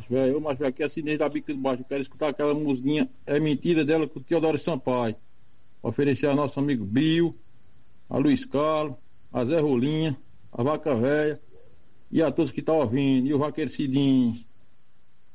macho velho. Ô, macho velho, aqui é Sinês da Bica do Baixo. Eu quero escutar aquela musiquinha É Mentira dela com o Teodoro Sampaio. Oferecer a nosso amigo Bio, a Luiz Carlos, a Zé Rolinha, a Vaca Velha e a todos que estão ouvindo. E o Vaqueiro Cidinho.